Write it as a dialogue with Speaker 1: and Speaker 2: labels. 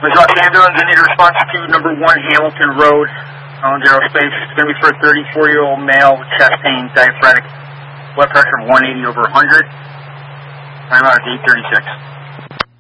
Speaker 1: Ms. Los Ambulance, I need a response to number 1 Hamilton Road, Collins Aerospace. It's going to be for a 34-year-old male with chest pain, diaphragmatic blood pressure of 180/100. Time out is 8:36.